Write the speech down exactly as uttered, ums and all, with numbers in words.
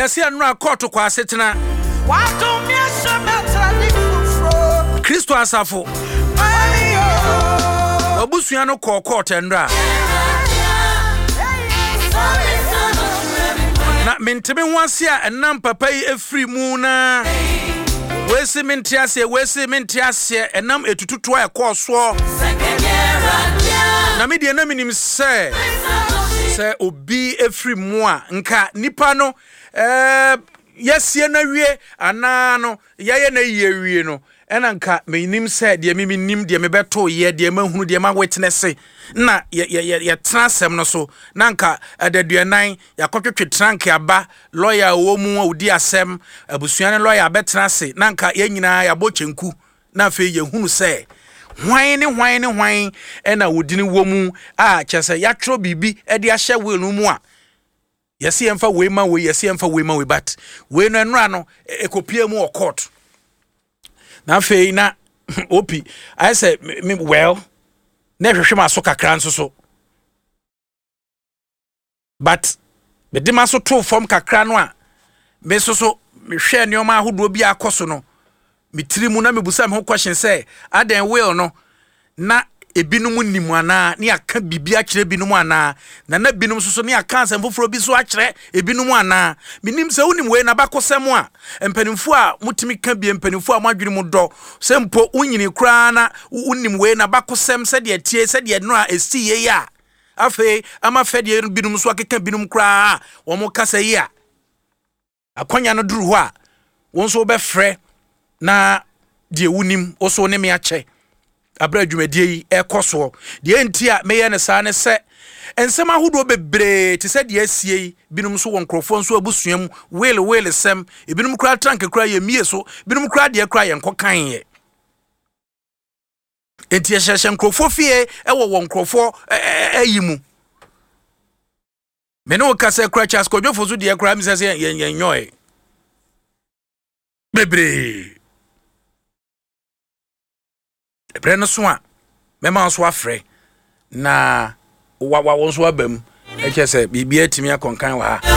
yesi anura court kwa asetena Kristo asafo obusua no kɔ court ndra na mentebe ho ase a enam papa yi afri mu na wesi menti ase wesi menti ase enam etututo a ɛkɔ so na me de na minim sɛ sɛ obi afri mu a nka nipa no eh yesie na wie ana no yeye na yie wie no ena nka menim sɛ de me nim de me beto ye de ma hunu de ma witness na ye ye ye transem no so na nka adaduanan yakotwetwe trank aba lawyer wo mu odi asem abusuane lawyer betrase na nka ye nyina ya bochenku na fe ye hunu sɛ hwan ne hwan ne hwan ena wodini wo mu a kyese yatro bibi e de ahye we no mu a yesi emfa we ma we yesi emfa we ma we but we no enra no ekopie mu o court na fe na opi I say well na hwehwe ma so kakra nso so but me de ma so to form kakra no a me so so me hwe ne o ma ahodo bi akoso no me tiri mu na me busa me ho question say aden will no na ebinum nim ana ne aka bibia kire binum ana na na binum so so ne aka ansem foforo bi so akire ebinum ana minim se unim we na bakosem a empanimfo a mutimi ka bi empanimfo a madwene mu do sempo unyini kra na unim we na bakosem se de tie se de no a esi ye ya afi ama fede binum so akeka binum kra wo mo kasa yi a akonya no duru ho a won so be frɛ na de unim o so ne me ache abra dwumadie yi ekoso de enti a meye ne saa ne se ensem ahodo bebre te se de asie binum so won krofo so abusuam wele wele sem ebinum kra tank kra ye mie so binum kra de kra ye nkokan ye enti ye hyehye krofo fie e wo won krofo ayimu me no ka se kra chas kodwofo so de kra mi se ye ye nyoy bebre Breno soa mema so afre na wa wa won so abam e che se bibia timi akonkan wa ha